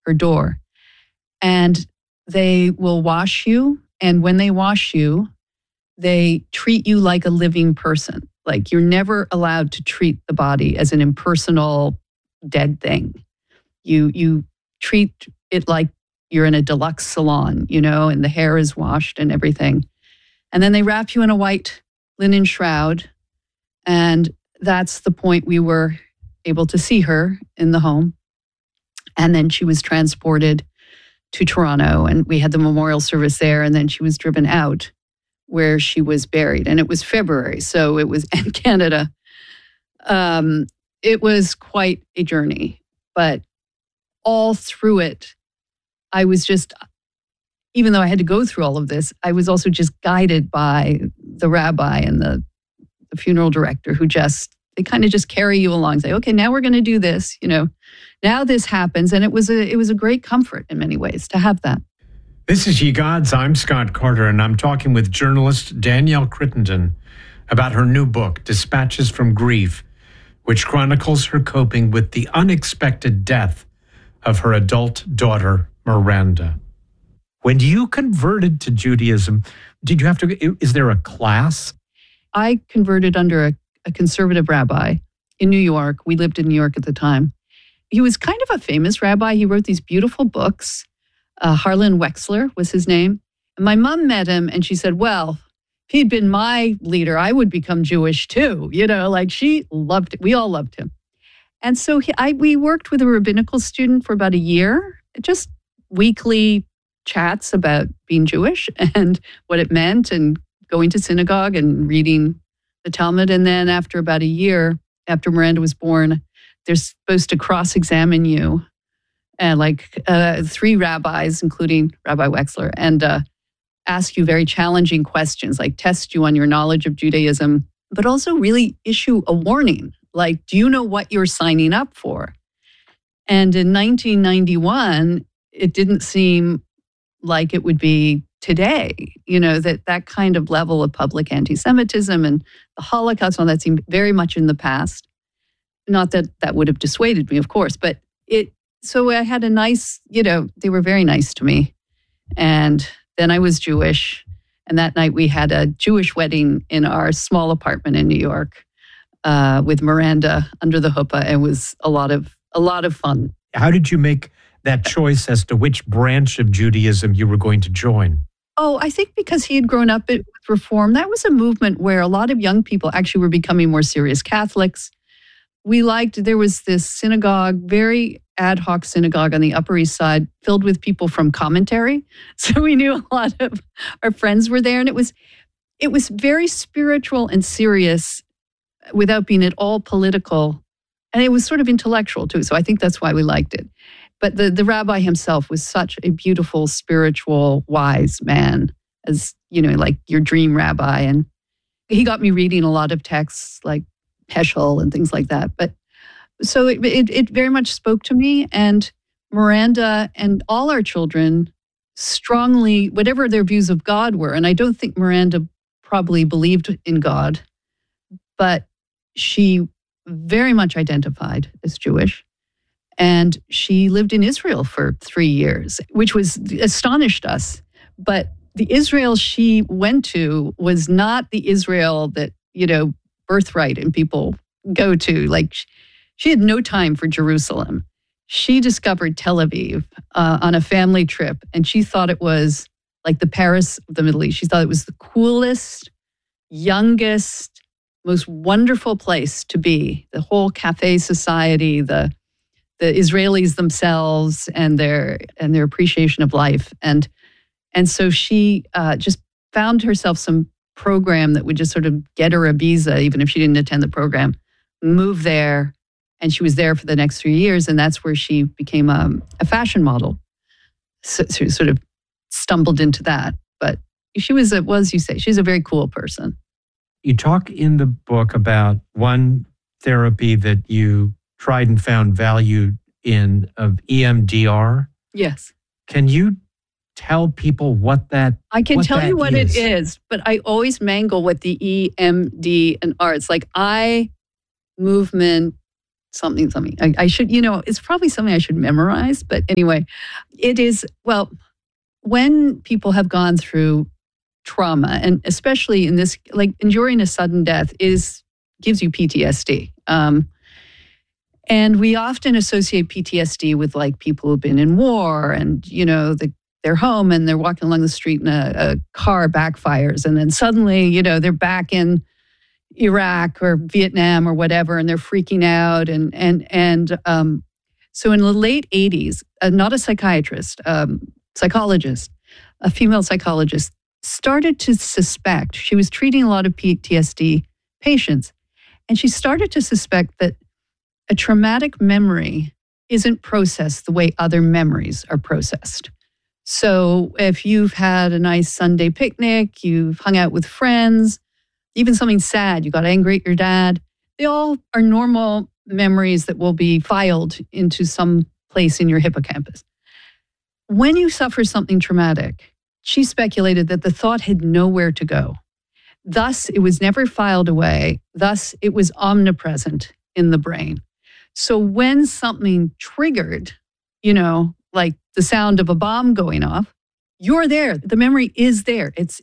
her door. And they will wash you. And when they wash you, they treat you like a living person. Like you're never allowed to treat the body as an impersonal, dead thing. You treat it like you're in a deluxe salon, and the hair is washed and everything. And then they wrap you in a white linen shroud. And that's the point we were able to see her in the home. And then she was transported to Toronto, and we had the memorial service there. And then she was driven out where she was buried. And it was February, so it was in Canada. It was quite a journey. But all through it, I was just, even though I had to go through all of this, I was also just guided by the rabbi and the funeral director who they kind of just carry you along, say, okay, now we're going to do this, now this happens. And it was a great comfort in many ways to have that. This is Ye Gods. I'm Scott Carter, and I'm talking with journalist Danielle Crittenden about her new book, Dispatches from Grief, which chronicles her coping with the unexpected death of her adult daughter, Miranda. When you converted to Judaism, did you have to, is there a class? I converted under a conservative rabbi in New York. We lived in New York at the time. He was kind of a famous rabbi. He wrote these beautiful books. Harlan Wexler was his name. And my mom met him and she said, well, if he'd been my leader, I would become Jewish too. She loved it. We all loved him. And so we worked with a rabbinical student for about a year, just weekly chats about being Jewish and what it meant and going to synagogue and reading the Talmud. And then after about a year, after Miranda was born, they're supposed to cross-examine you. And 3 rabbis, including Rabbi Wexler, and ask you very challenging questions, like test you on your knowledge of Judaism, but also really issue a warning. Like, do you know what you're signing up for? And in 1991, it didn't seem like it would be today, that kind of level of public anti-Semitism and the Holocaust, all that seemed very much in the past. Not that that would have dissuaded me, of course, but so I had a nice, they were very nice to me. And then I was Jewish. And that night we had a Jewish wedding in our small apartment in New York with Miranda under the chuppah. It was a lot of fun. How did you make that choice as to which branch of Judaism you were going to join? Oh, I think because he had grown up with Reform. That was a movement where a lot of young people actually were becoming more serious Catholics. There was this synagogue, very ad hoc synagogue on the Upper East Side, filled with people from commentary. So we knew a lot of our friends were there. And it was very spiritual and serious without being at all political. And it was sort of intellectual too. So I think that's why we liked it. But the rabbi himself was such a beautiful, spiritual, wise man, as, like your dream rabbi. And he got me reading a lot of texts like Heschel and things like that. But so it very much spoke to me. And Miranda and all our children strongly, whatever their views of God were, and I don't think Miranda probably believed in God, but she very much identified as Jewish. And she lived in Israel for 3 years, which astonished us. But the Israel she went to was not the Israel that, birthright and people go to. Like, she had no time for Jerusalem. She discovered Tel Aviv on a family trip, and she thought it was like the Paris of the Middle East. She thought it was the coolest, youngest, most wonderful place to be. The whole cafe society, the Israelis themselves, and their appreciation of life, and so she just found herself some program that would just sort of get her a visa, even if she didn't attend the program, move there. And she was there for the next 3 years. And that's where she became a fashion model. So sort of stumbled into that. But she was, you say, she's a very cool person. You talk in the book about one therapy that you tried and found value in, of EMDR. Yes. Can you tell people what that is? I can tell you what it is, but I always mangle what the EMD and R. It's like eye movement something. I should, it's probably something I should memorize. But anyway, it is, well, when people have gone through trauma, and especially in this, like enduring a sudden death gives you PTSD. And we often associate PTSD with like people who've been in war and, they're home and they're walking along the street and a car backfires. And then suddenly, they're back in Iraq or Vietnam or whatever, and they're freaking out. So in the late 80s, not a psychiatrist, psychologist, a female psychologist, started to suspect, she was treating a lot of PTSD patients, and she started to suspect that a traumatic memory isn't processed the way other memories are processed. So if you've had a nice Sunday picnic, you've hung out with friends, even something sad, you got angry at your dad, they all are normal memories that will be filed into some place in your hippocampus. When you suffer something traumatic, she speculated that the thought had nowhere to go. Thus, it was never filed away. Thus, it was omnipresent in the brain. So when something triggered, like the sound of a bomb going off, you're there. The memory is there. It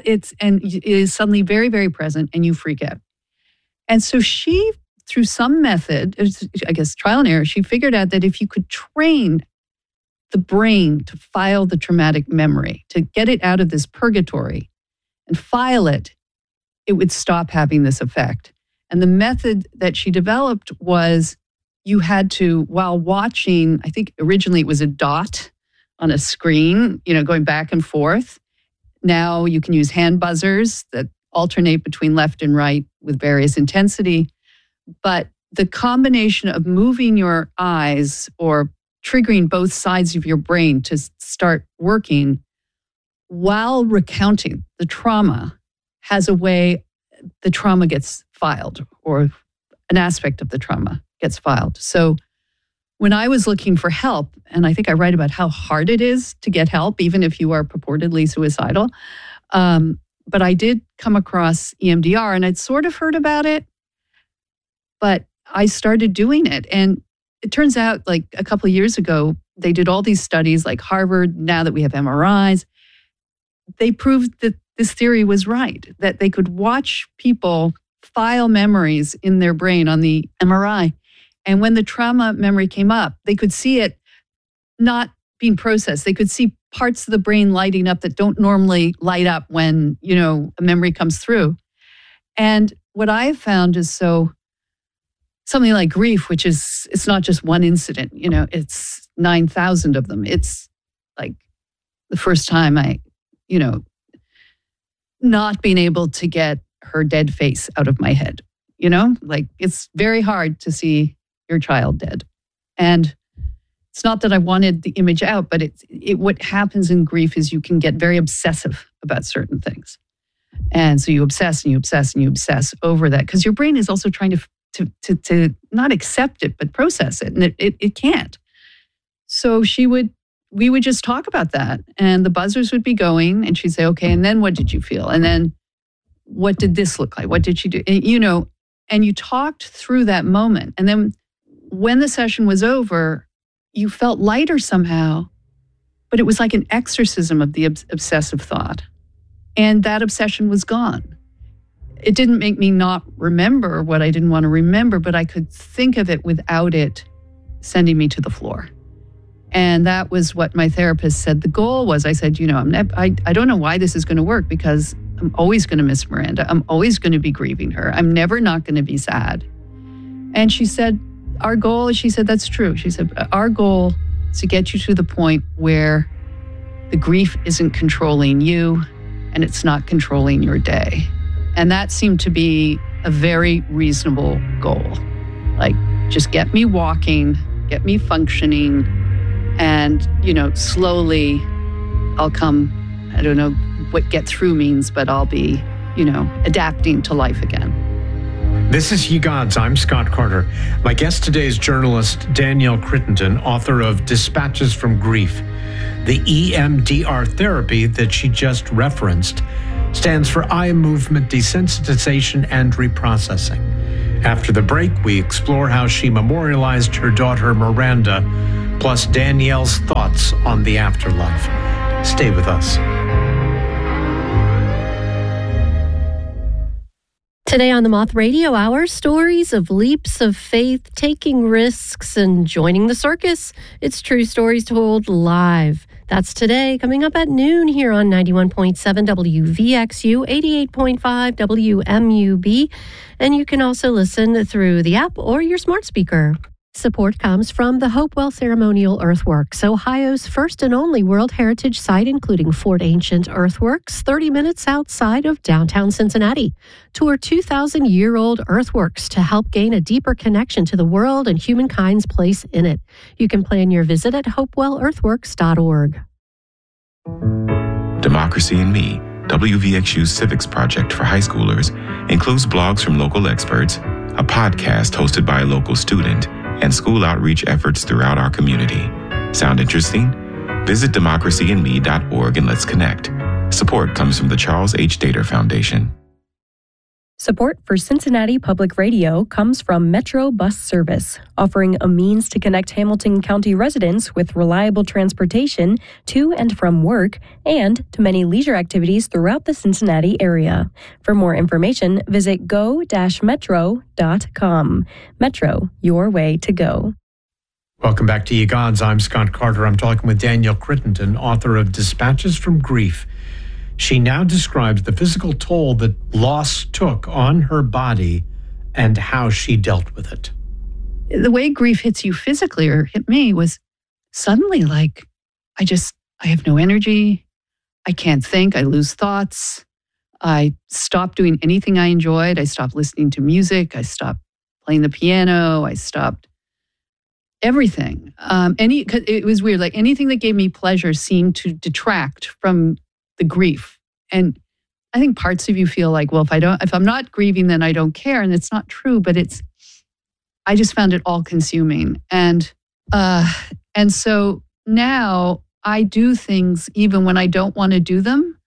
is suddenly very, very present, and you freak out. And so she, through some method, I guess trial and error, she figured out that if you could train the brain to file the traumatic memory, to get it out of this purgatory and file it, it would stop having this effect. And the method that she developed was you had to, while watching, I think originally it was a dot on a screen, going back and forth. Now you can use hand buzzers that alternate between left and right with various intensity. But the combination of moving your eyes or triggering both sides of your brain to start working while recounting the trauma has a way the trauma gets filed, or an aspect of the trauma gets filed. So when I was looking for help, and I think I write about how hard it is to get help, even if you are purportedly suicidal, but I did come across EMDR, and I'd sort of heard about it, but I started doing it. And it turns out, like a couple of years ago, they did all these studies, like Harvard, now that we have MRIs, they proved that this theory was right, that they could watch people file memories in their brain on the MRI. And when the trauma memory came up, they could see it not being processed. They could see parts of the brain lighting up that don't normally light up when, a memory comes through. And what I have found is something like grief, which is, it's not just one incident, it's 9,000 of them. It's like the first time I, not being able to get her dead face out of my head, like it's very hard to see your child dead. And it's not that I wanted the image out, but what happens in grief is you can get very obsessive about certain things. And so you obsess and you obsess and you obsess over that, because your brain is also trying to not accept it, but process it. And it can't. So we would just talk about that, and the buzzers would be going, and she'd say, okay, and then what did you feel? And then what did this look like? What did she do? And you talked through that moment. And then when the session was over, you felt lighter somehow, but it was like an exorcism of the obsessive thought. And that obsession was gone. It didn't make me not remember what I didn't want to remember, but I could think of it without it sending me to the floor. And that was what my therapist said the goal was. I said, I don't know why this is going to work, because I'm always going to miss Miranda. I'm always going to be grieving her. I'm never not going to be sad. And she said, our goal, she said, that's true. She said, our goal is to get you to the point where the grief isn't controlling you and it's not controlling your day. And that seemed to be a very reasonable goal. Like, just get me walking, get me functioning, and, slowly I'll come, I don't know what get through means, but I'll be, adapting to life again. This is Ye Gods. I'm Scott Carter. My guest today is journalist Danielle Crittenden, author of Dispatches from Grief. The EMDR therapy that she just referenced stands for eye movement desensitization and reprocessing. After the break, we explore how she memorialized her daughter Miranda, plus Danielle's thoughts on the afterlife. Stay with us. Today on the Moth Radio Hour, stories of leaps of faith, taking risks, and joining the circus. It's True Stories Told live. That's today, coming up at noon here on 91.7 WVXU, 88.5 WMUB. And you can also listen through the app or your smart speaker. Support comes from the Hopewell Ceremonial Earthworks, Ohio's first and only World Heritage Site, including Fort Ancient Earthworks, 30 minutes outside of downtown Cincinnati. Tour 2,000-year-old earthworks to help gain a deeper connection to the world and humankind's place in it. You can plan your visit at hopewellearthworks.org. Democracy in Me, WVXU's civics project for high schoolers, includes blogs from local experts, a podcast hosted by a local student, and school outreach efforts throughout our community. Sound interesting? Visit democracyinme.org and let's connect. Support comes from the Charles H. Dater Foundation. Support for Cincinnati Public Radio comes from Metro Bus Service, offering a means to connect Hamilton County residents with reliable transportation to and from work and to many leisure activities throughout the Cincinnati area. For more information, visit go-metro.com. Metro, your way to go. Welcome back to Ye Gods. I'm Scott Carter. I'm talking with Danielle Crittenden, author of Dispatches from Grief. She now describes the physical toll that loss took on her body and how she dealt with it. The way grief hits you physically, or hit me, was suddenly like, I have no energy. I can't think. I lose thoughts. I stopped doing anything I enjoyed. I stopped listening to music. I stopped playing the piano. I stopped everything. It was weird. Like anything that gave me pleasure seemed to detract from the grief. And I think parts of you feel like, well, if I'm not grieving, then I don't care. And it's not true, but I just found it all consuming. And so now I do things even when I don't want to do them,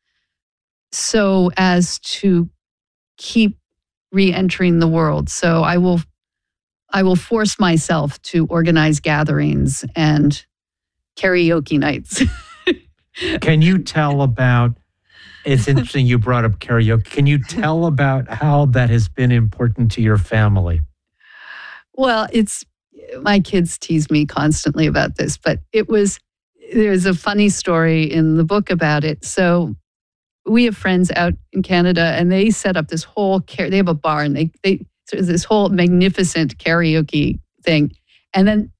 so as to keep re-entering the world. So I will force myself to organize gatherings and karaoke nights. Can you tell about, it's interesting you brought up karaoke. Can you tell about how that has been important to your family? Well, my kids tease me constantly about this, but there's a funny story in the book about it. So we have friends out in Canada and they set up this whole, they have a bar and so there's this whole magnificent karaoke thing. And then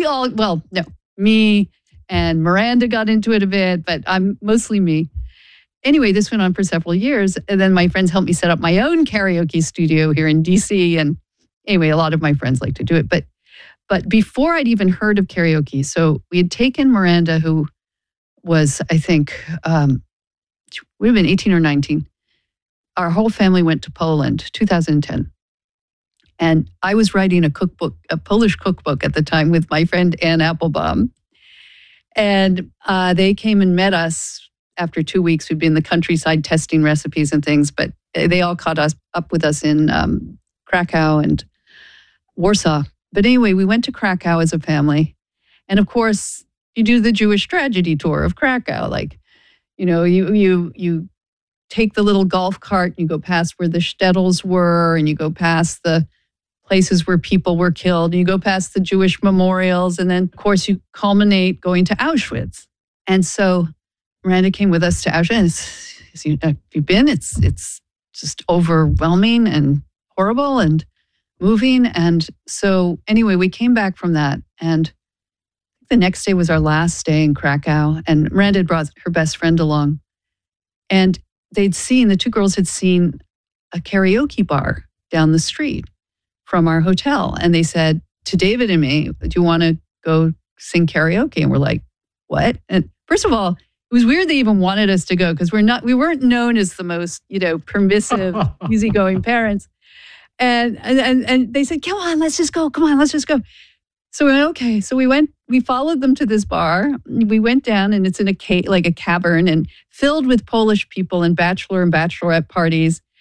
me and Miranda got into it a bit, but I'm mostly me. Anyway, this went on for several years. And then my friends helped me set up my own karaoke studio here in DC. And anyway, a lot of my friends like to do it. But before I'd even heard of karaoke, so we had taken Miranda, who was, I think, would have been 18 or 19. Our whole family went to Poland, 2010. And I was writing a Polish cookbook at the time with my friend Ann Applebaum. And they came and met us after 2 weeks. We'd been in the countryside testing recipes and things, but they all caught up with us in Krakow and Warsaw. But anyway, we went to Krakow as a family. And of course, you do the Jewish tragedy tour of Krakow. Like, you take the little golf cart and you go past where the shtetls were and you go past the places where people were killed. And you go past the Jewish memorials. And then, of course, you culminate going to Auschwitz. And so Miranda came with us to Auschwitz. Have you been? It's just overwhelming and horrible and moving. And so anyway, we came back from that. And the next day was our last day in Krakow. And Miranda had brought her best friend along. And the two girls had seen a karaoke bar down the street from our hotel. And they said to David and me, do you want to go sing karaoke? And we're like, what? And first of all, it was weird they even wanted us to go because we weren't known as the most, permissive, easygoing parents. And they said, come on, let's just go. Come on, let's just go. So we went, okay. So we followed them to this bar. We went down and it's in a cavern and filled with Polish people and bachelor and bachelorette parties.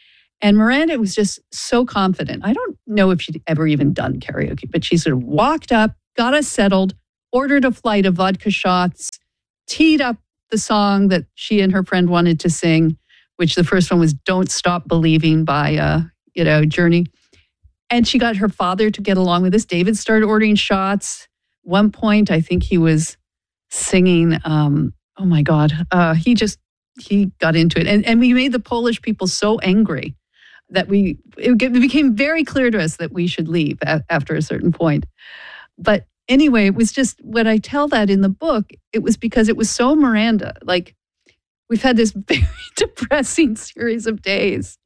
And Miranda was just so confident. I don't know if she'd ever even done karaoke, but she sort of walked up, got us settled, ordered a flight of vodka shots, teed up the song that she and her friend wanted to sing, which the first one was Don't Stop Believing by, Journey. And she got her father to get along with this. David started ordering shots. One point, I think he was singing, oh my God, he got into it. And we made the Polish people so angry that it became very clear to us that we should leave after a certain point. But anyway, it was just, when I tell that in the book, it was because it was so Miranda. Like, we've had this very depressing series of days.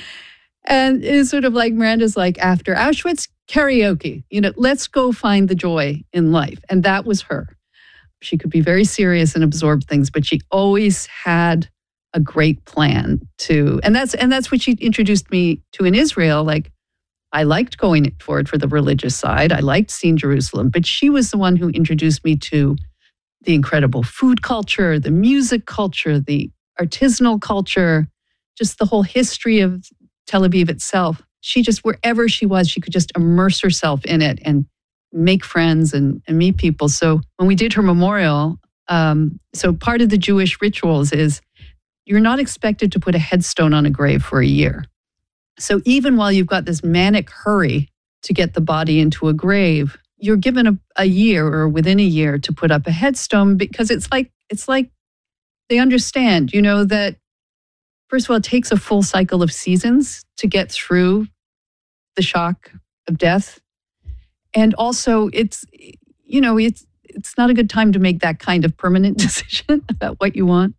And it's sort of like Miranda's like, after Auschwitz, karaoke, let's go find the joy in life. And that was her. She could be very serious and absorb things, but she always had a great plan and that's what she introduced me to in Israel. Like, I liked going for the religious side. I liked seeing Jerusalem, but she was the one who introduced me to the incredible food culture, the music culture, the artisanal culture, just the whole history of Tel Aviv itself. She just, wherever she was, she could just immerse herself in it and make friends and meet people. So when we did her memorial, so part of the Jewish rituals is you're not expected to put a headstone on a grave for a year. So even while you've got this manic hurry to get the body into a grave, you're given a year or within a year to put up a headstone, because it's like they understand, that first of all, it takes a full cycle of seasons to get through the shock of death. And also it's not a good time to make that kind of permanent decision about what you want.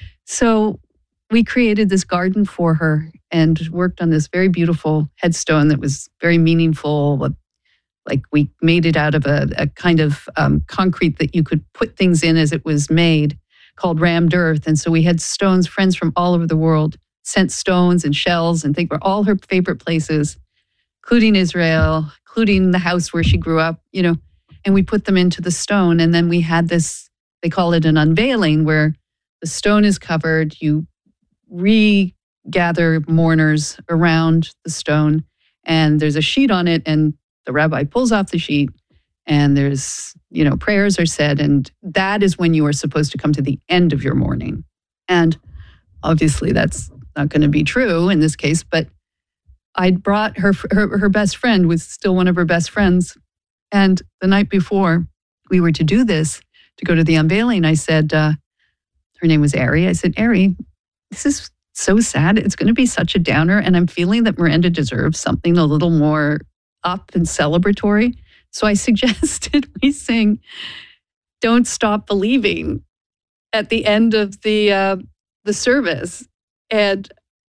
So we created this garden for her and worked on this very beautiful headstone that was very meaningful. Like, we made it out of a kind of concrete that you could put things in as it was made, called rammed earth. And so we had stones, friends from all over the world sent stones and shells and things were all her favorite places, including Israel, including the house where she grew up, and we put them into the stone. And then we had this, they call it an unveiling, where the stone is covered. You regather mourners around the stone, and there's a sheet on it, and the rabbi pulls off the sheet, and there's, prayers are said, and that is when you are supposed to come to the end of your mourning. And obviously that's not going to be true in this case, but I'd brought her best friend, was still one of her best friends. And the night before we were to do this, to go to the unveiling, I said, her name was Ari. I said, Ari, this is so sad. It's going to be such a downer. And I'm feeling that Miranda deserves something a little more up and celebratory. So I suggested we sing Don't Stop Believing at the end of the service. And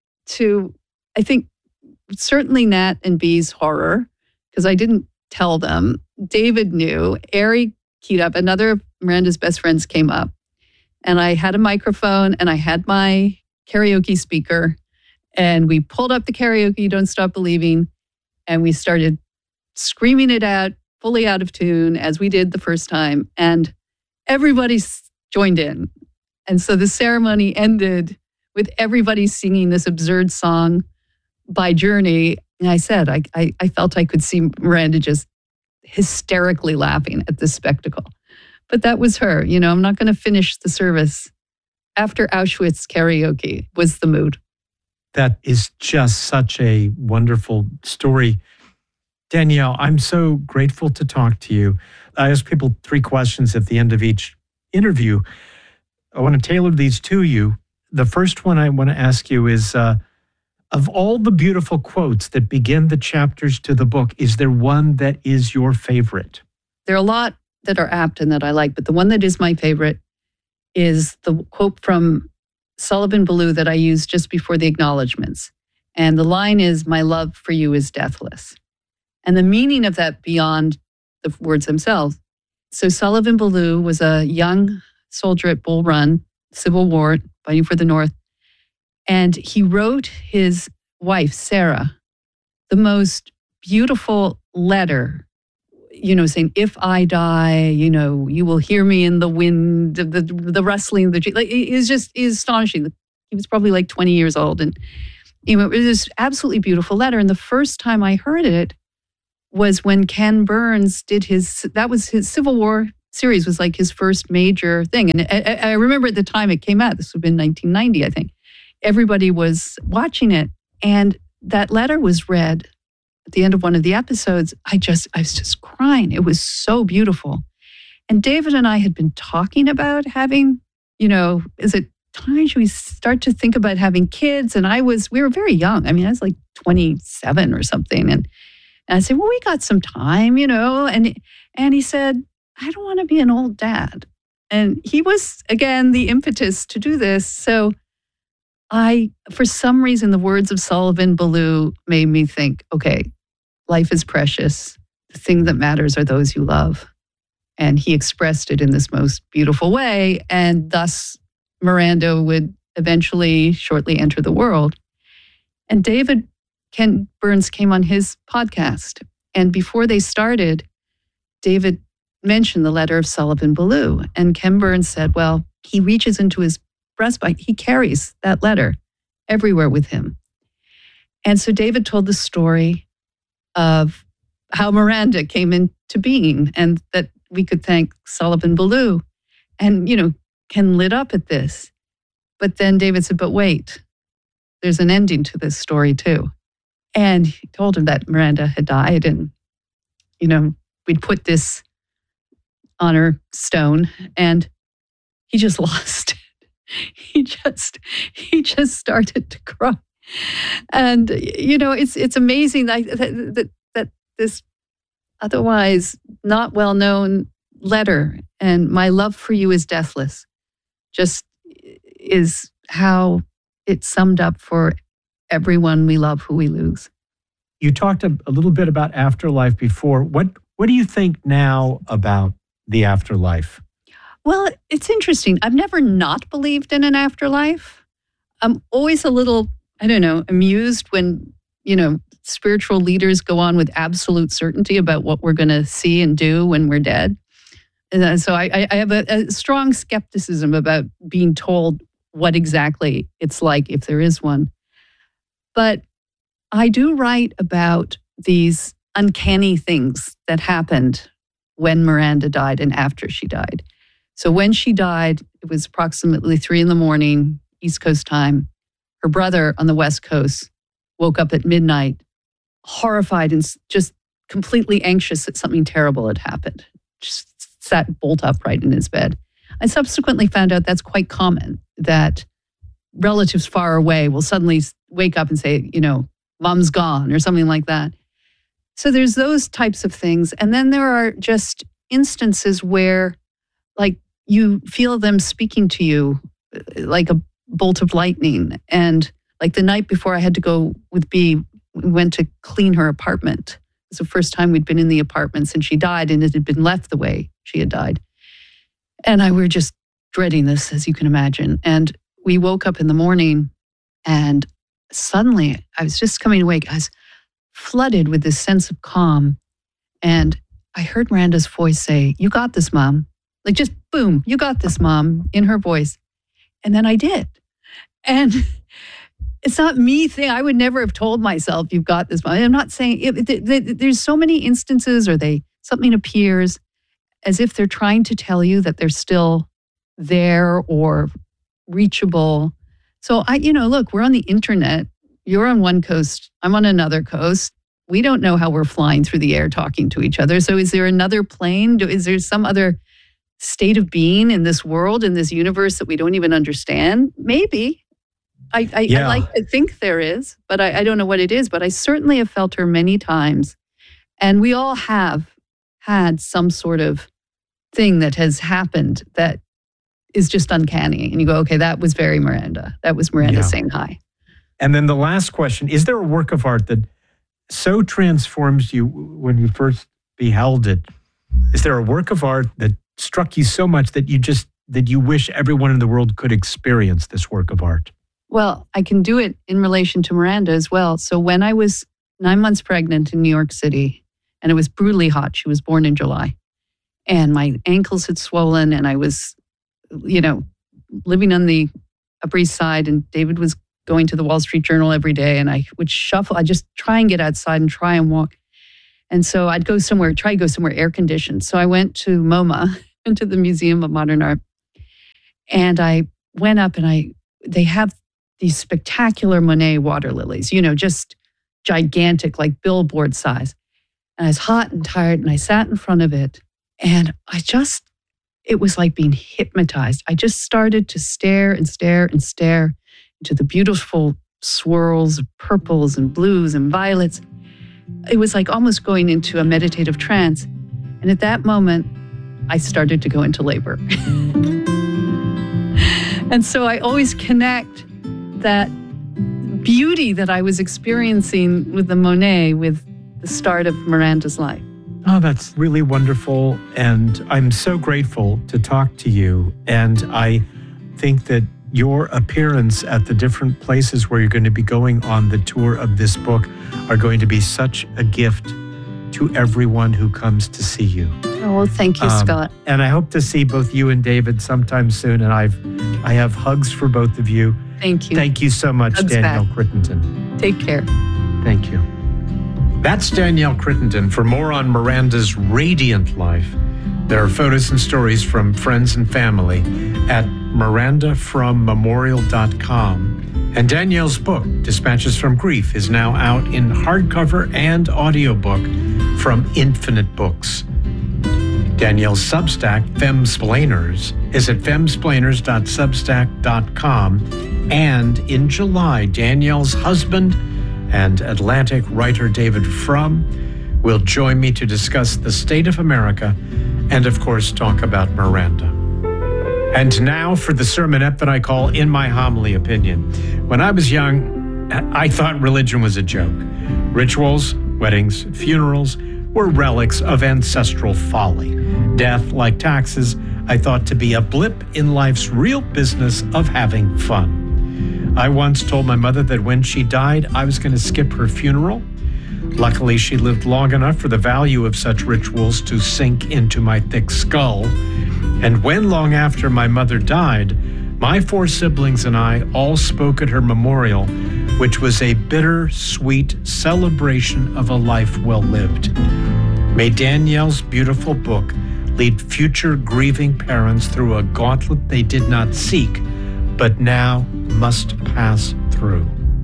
I think, certainly Nat and Bee's horror, because I didn't tell them. David knew. Ari keyed up. Another of Miranda's best friends came up. And I had a microphone and I had my karaoke speaker. And we pulled up the karaoke, Don't Stop Believing. And we started screaming it out, fully out of tune, as we did the first time. And everybody joined in. And so the ceremony ended with everybody singing this absurd song by Journey. And I said, I felt I could see Miranda just hysterically laughing at this spectacle. But that was her. I'm not going to finish the service. After Auschwitz, karaoke was the mood. That is just such a wonderful story. Danielle, I'm so grateful to talk to you. I ask people 3 questions at the end of each interview. I want to tailor these to you. The first one I want to ask you is, of all the beautiful quotes that begin the chapters to the book, is there one that is your favorite? There are a lot that are apt and that I like, but the one that is my favorite is the quote from Sullivan Ballou that I used just before the acknowledgments. And the line is, "My love for you is deathless." And the meaning of that beyond the words themselves. So Sullivan Ballou was a young soldier at Bull Run, Civil War, fighting for the North. And he wrote his wife, Sarah, the most beautiful letter, saying, if I die, you will hear me in the wind, the rustling of the tree. Like, it's astonishing. He was probably like 20 years old. And It was this absolutely beautiful letter. And the first time I heard it was when Ken Burns did his Civil War series was like his first major thing. And I remember at the time it came out, this would have been 1990, I think. Everybody was watching it. And that letter was read at the end of one of the episodes. I was just crying. It was so beautiful. And David and I had been talking about having, is it time should we start to think about having kids? And we were very young. I mean, I was like 27 or something. And I said, well, we got some time, and he said, I don't want to be an old dad. And he was, again, the impetus to do this. So for some reason, the words of Sullivan Ballou made me think, okay, life is precious. The thing that matters are those you love. And he expressed it in this most beautiful way. And thus, Miranda would eventually shortly enter the world. And Ken Burns came on his podcast. And before they started, David mentioned the letter of Sullivan Ballou. And Ken Burns said, well, he reaches into his breast pocket. He carries that letter everywhere with him. And so David told the story of how Miranda came into being and that we could thank Sullivan Ballou. And, Ken lit up at this. But then David said, but wait, there's an ending to this story too. And he told him that Miranda had died and, we'd put this on her stone, and he just lost it. He just started to cry. And, it's amazing that this otherwise not well-known letter, and my love for you is deathless, just is how it summed up for everyone we love who we lose. You talked a little bit about afterlife before. What do you think now about the afterlife? Well, it's interesting. I've never not believed in an afterlife. I'm always a little, amused when, spiritual leaders go on with absolute certainty about what we're going to see and do when we're dead. And so I have a strong skepticism about being told what exactly it's like if there is one. But I do write about these uncanny things that happened when Miranda died and after she died. So when she died, it was approximately 3 a.m, East Coast time. Her brother on the West Coast woke up at midnight, horrified and just completely anxious that something terrible had happened. Just sat bolt upright in his bed. I subsequently found out that's quite common, that relatives far away will suddenly wake up and say, mom's gone or something like that. So there's those types of things. And then there are just instances where you feel them speaking to you like a bolt of lightning. And like the night before I had to go with Bea, we went to clean her apartment. It was the first time we'd been in the apartment since she died, and it had been left the way she had died. And we were just dreading this, as you can imagine. And we woke up in the morning, and suddenly I was just coming awake. I was flooded with this sense of calm. And I heard Miranda's voice say, "You got this, Mom." Like just boom, "You got this, Mom," in her voice. And then I did. And it's not me saying, I would never have told myself, "You've got this, Mom." I'm not saying, there's so many instances, or something appears as if they're trying to tell you that they're still there or reachable. So look, we're on the internet. You're on one coast, I'm on another coast. We don't know how we're flying through the air talking to each other. So is there another plane? Is there some other state of being in this world, in this universe that we don't even understand? Maybe. I like to think there is, but I don't know what it is. But I certainly have felt her many times. And we all have had some sort of thing that has happened that is just uncanny. And you go, okay, that was very Miranda. That was Miranda saying hi. And then the last question, is there a work of art that so transforms you when you first beheld it? Is there a work of art that struck you so much that you wish everyone in the world could experience this work of art? Well, I can do it in relation to Miranda as well. So when I was 9 months pregnant in New York City, and it was brutally hot, she was born in July, and my ankles had swollen, and I was, living on the Upper East Side, and David was going to the Wall Street Journal every day, and I would shuffle. I'd just try and get outside and try and walk. And so I'd try to go somewhere air conditioned. So I went to MoMA, into the Museum of Modern Art, and I went up and they have these spectacular Monet water lilies, just gigantic, like billboard size. And I was hot and tired, and I sat in front of it, and it was like being hypnotized. I just started to stare and stare and stare into the beautiful swirls of purples and blues and violets. It was like almost going into a meditative trance. And at that moment, I started to go into labor. And so I always connect that beauty that I was experiencing with the Monet with the start of Miranda's life. Oh, that's really wonderful. And I'm so grateful to talk to you. And I think that your appearance at the different places where you're going to be going on the tour of this book are going to be such a gift to everyone who comes to see you. Oh, well, thank you, Scott. And I hope to see both you and David sometime soon. And I have hugs for both of you. Thank you. Thank you so much, Hugs Danielle back. Crittenden. Take care. Thank you. That's Danielle Crittenden. For more on Miranda's radiant life, there are photos and stories from friends and family at mirandafrommemorial.com. And Danielle's book, Dispatches from Grief, is now out in hardcover and audiobook from Infinite Books. Danielle's Substack, Femsplainers, is at femsplainers.substack.com. And in July, Danielle's husband and Atlantic writer David Frum will join me to discuss the state of America and, of course, talk about Miranda. And now for the sermonette that I call In My Homily Opinion. When I was young, I thought religion was a joke. Rituals, weddings, funerals were relics of ancestral folly. Death, like taxes, I thought to be a blip in life's real business of having fun. I once told my mother that when she died, I was going to skip her funeral. Luckily, she lived long enough for the value of such rituals to sink into my thick skull. And when, long after my mother died, my 4 siblings and I all spoke at her memorial, which was a bittersweet celebration of a life well lived. May Danielle's beautiful book lead future grieving parents through a gauntlet they did not seek, but now must pass through.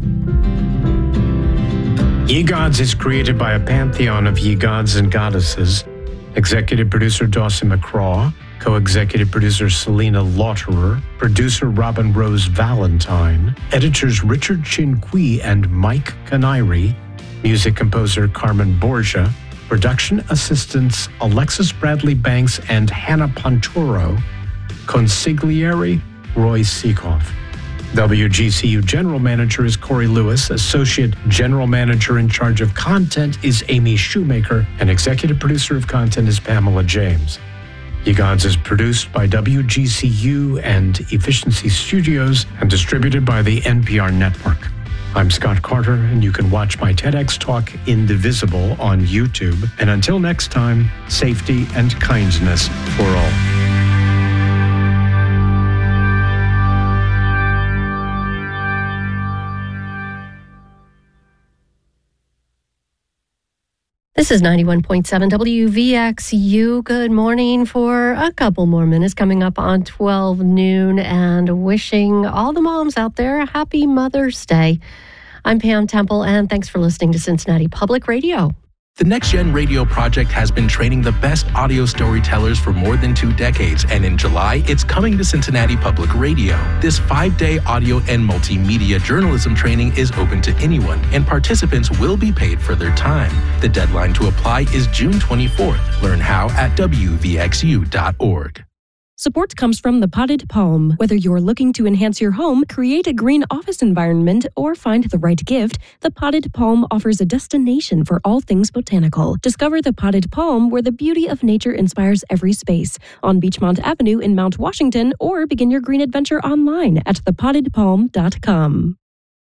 Ye Gods is created by a pantheon of ye gods and goddesses. Executive producer Dawson McCraw, co-executive producer Selena Lauterer, producer Robin Rose Valentine, editors Richard Chinqui and Mike Canary, music composer Carmen Borgia, production assistants Alexis Bradley Banks and Hannah Ponturo, consigliere Roy Seekoff. WGCU General Manager is Corey Lewis. Associate General Manager in charge of content is Amy Shoemaker. And Executive Producer of Content is Pamela James. Ye Gods is produced by WGCU and Efficiency Studios and distributed by the NPR Network. I'm Scott Carter, and you can watch my TEDx talk Indivisible on YouTube. And until next time, safety and kindness for all. This is 91.7 WVXU. Good morning for a couple more minutes coming up on 12 noon and wishing all the moms out there a happy Mother's Day. I'm Pam Temple, and thanks for listening to Cincinnati Public Radio. The Next Gen Radio Project has been training the best audio storytellers for more than 2 decades, and in July, it's coming to Cincinnati Public Radio. This 5-day audio and multimedia journalism training is open to anyone, and participants will be paid for their time. The deadline to apply is June 24th. Learn how at wvxu.org. Support comes from The Potted Palm. Whether you're looking to enhance your home, create a green office environment, or find the right gift, The Potted Palm offers a destination for all things botanical. Discover The Potted Palm, where the beauty of nature inspires every space, on Beachmont Avenue in Mount Washington, or begin your green adventure online at thepottedpalm.com.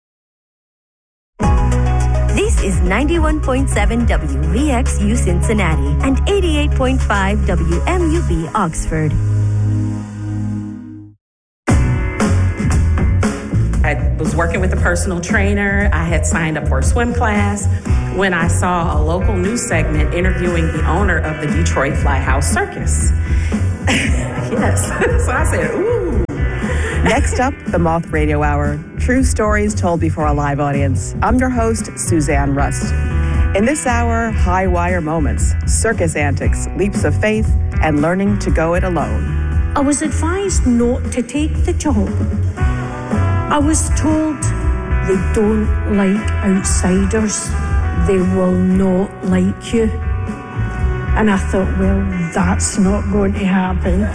This is 91.7 WVXU Cincinnati and 88.5 WMUB Oxford. I was was working with a personal trainer. I had signed up for a swim class when I saw a local news segment interviewing the owner of the Detroit Fly House Circus. Yes. So I said, ooh. Next up, the Moth Radio Hour. True stories told before a live audience. I'm your host, Suzanne Rust. In this hour, high wire moments, circus antics, leaps of faith, and learning to go it alone. I was advised not to take the job. I was told they don't like outsiders. They will not like you. And I thought, well, that's not going to happen.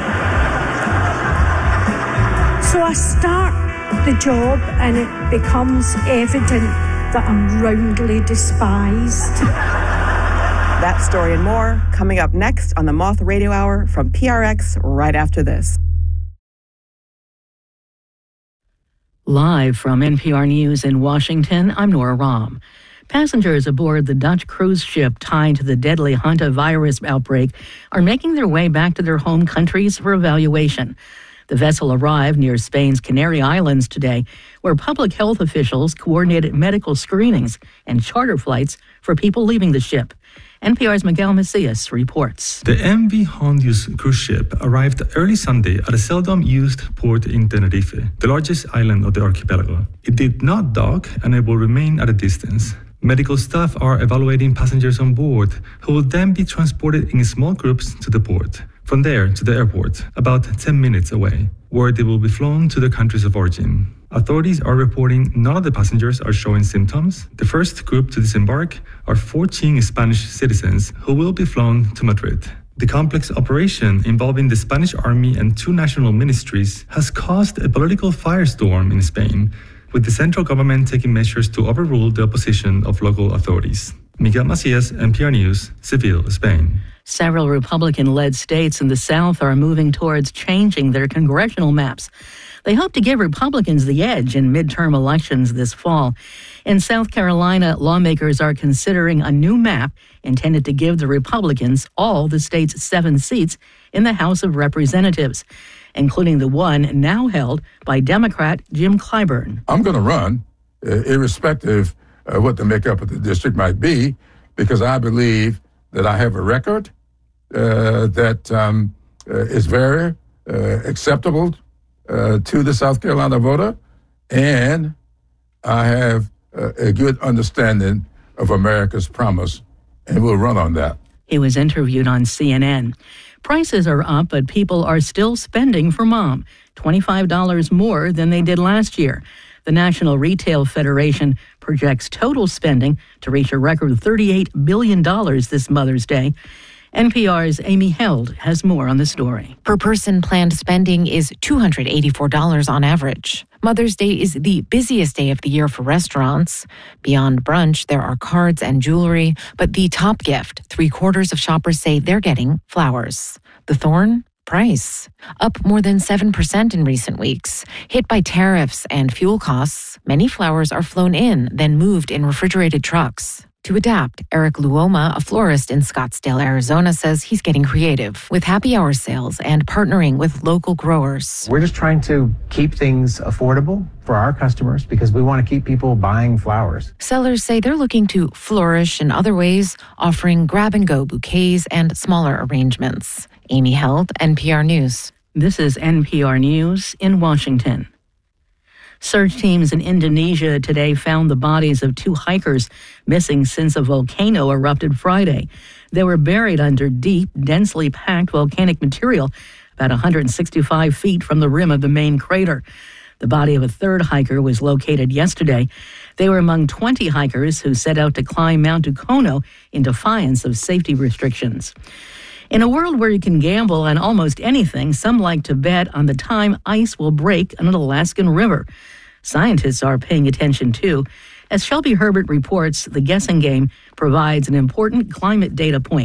So I start the job and it becomes evident that I'm roundly despised. That story and more coming up next on the Moth Radio Hour from PRX right after this. Live from NPR News in Washington, I'm Nora Rahm. Passengers aboard the Dutch cruise ship tied to the deadly hantavirus outbreak are making their way back to their home countries for evaluation. The vessel arrived near Spain's Canary Islands today, where public health officials coordinated medical screenings and charter flights for people leaving the ship. NPR's Miguel Macias reports. The MV Hondius cruise ship arrived early Sunday at a seldom used port in Tenerife, the largest island of the archipelago. It did not dock and it will remain at a distance. Medical staff are evaluating passengers on board, who will then be transported in small groups to the port. From there to the airport, about 10 minutes away, where they will be flown to their countries of origin. Authorities are reporting none of the passengers are showing symptoms. The first group to disembark are 14 Spanish citizens who will be flown to Madrid. The complex operation involving the Spanish army and 2 national ministries has caused a political firestorm in Spain, with the central government taking measures to overrule the opposition of local authorities. Miguel Macias, NPR News, Seville, Spain. Several Republican-led states in the South are moving towards changing their congressional maps. They hope to give Republicans the edge in midterm elections this fall. In South Carolina, lawmakers are considering a new map intended to give the Republicans all the state's 7 seats in the House of Representatives, including the one now held by Democrat Jim Clyburn. I'm going to run, irrespective of what the makeup of the district might be, because I believe that I have a record that is very acceptable to the South Carolina voter, and I have a good understanding of America's promise, and we'll run on that. He was interviewed on CNN. Prices are up, but people are still spending for Mom, $25 more than they did last year. The National Retail Federation projects total spending to reach a record $38 billion this Mother's Day. NPR's Amy Held has more on the story. Per person planned spending is $284 on average. Mother's Day is the busiest day of the year for restaurants. Beyond brunch, there are cards and jewelry, but the top gift, 3/4 of shoppers say they're getting flowers. The thorn? Price. Up more than 7% in recent weeks. Hit by tariffs and fuel costs, many flowers are flown in, then moved in refrigerated trucks. To adapt, Eric Luoma, a florist in Scottsdale, Arizona, says he's getting creative with happy hour sales and partnering with local growers. We're just trying to keep things affordable for our customers because we want to keep people buying flowers. Sellers say they're looking to flourish in other ways, offering grab-and-go bouquets and smaller arrangements. Amy Held, NPR News. This is NPR News in Washington. Search teams in Indonesia today found the bodies of 2 hikers missing since a volcano erupted Friday. They were buried under deep, densely packed volcanic material about 165 feet from the rim of the main crater. The body of a 3rd hiker was located yesterday. They were among 20 hikers who set out to climb Mount Dukono in defiance of safety restrictions. In a world where you can gamble on almost anything, some like to bet on the time ice will break on an Alaskan river. Scientists are paying attention too. As Shelby Herbert reports, the guessing game provides an important climate data point.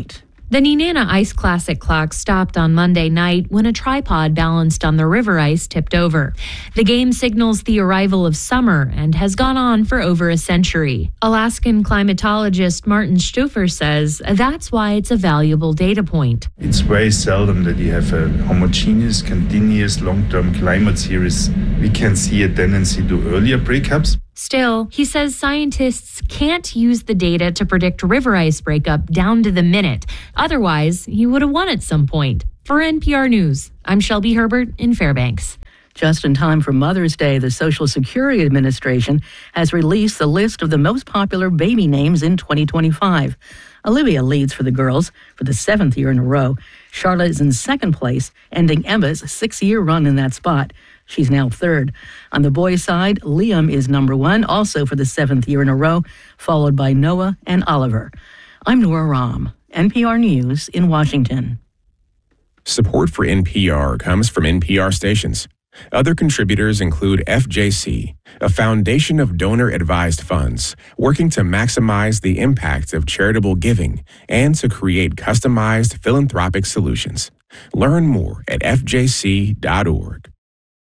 The Nenana Ice Classic clock stopped on Monday night when a tripod balanced on the river ice tipped over. The game signals the arrival of summer and has gone on for over a century. Alaskan climatologist Martin Stufer says that's why it's a valuable data point. It's very seldom that you have a homogeneous, continuous, long-term climate series. We can see a tendency to earlier breakups. Still, he says scientists can't use the data to predict river ice breakup down to the minute. Otherwise, he would have won at some point. For NPR News, I'm Shelby Herbert in Fairbanks. Just in time for Mother's Day, the Social Security Administration has released the list of the most popular baby names in 2025. Olivia leads for the girls for the 7th year in a row. Charlotte is in second place, ending Emma's 6-year run in that spot. She's now third. On the boys' side, Liam is number 1, also for the 7th year in a row, followed by Noah and Oliver. I'm Nora Rahm, NPR News in Washington. Support for NPR comes from NPR stations. Other contributors include FJC, a foundation of donor-advised funds working to maximize the impact of charitable giving and to create customized philanthropic solutions. Learn more at fjc.org.